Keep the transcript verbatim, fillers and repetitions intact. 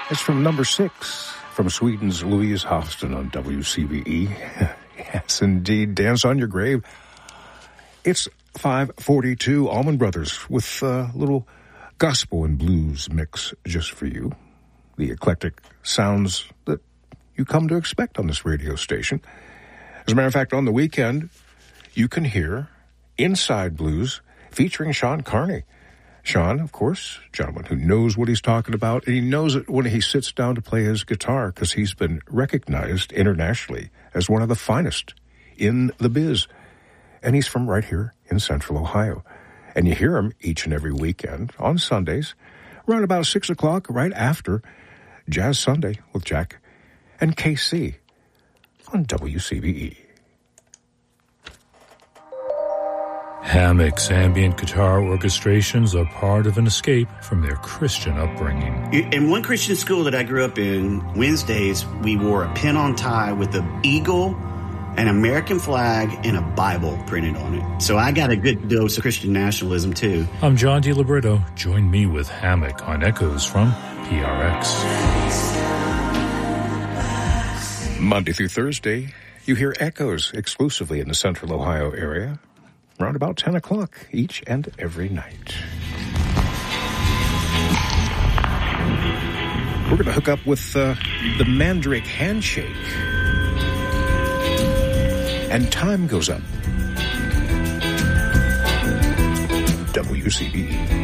It's from number six, from Sweden's Louise Hofsten on W C B E. Yes, indeed. Dance on Your Grave. It's five forty-two. Allman Brothers with a little gospel and blues mix just for you. The eclectic sounds that you come to expect on this radio station. As a matter of fact, on the weekend, you can hear Inside Blues featuring Sean Carney. Sean, of course, a gentleman who knows what he's talking about, and he knows it when he sits down to play his guitar because he's been recognized internationally as one of the finest in the biz. And he's from right here in Central Ohio. And you hear him each and every weekend on Sundays, around about six o'clock, right after Jazz Sunday with Jack and K C on W C B E. Hammock's ambient guitar orchestrations are part of an escape from their Christian upbringing. In one Christian school that I grew up in, Wednesdays, we wore a pin-on tie with an eagle, an American flag, and a Bible printed on it. So I got a good dose of Christian nationalism, too. I'm John DiLibretto. Join me with Hammock on Echoes from P R X. Monday through Thursday, you hear Echoes exclusively in the Central Ohio area, around about ten o'clock each and every night. We're going to hook up with uh, the Mandrake Handshake. And Time Goes Up. W C B E.